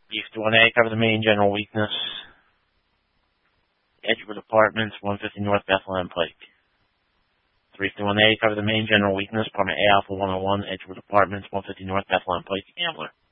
B51A, cover the main general weakness. Edgewood Apartments, 150 North Bethlehem Pike. 351A, cover the main general weakness. Apartment A Alpha 101, Edgewood Apartments, 150 North Bethlehem Pike, Ambler.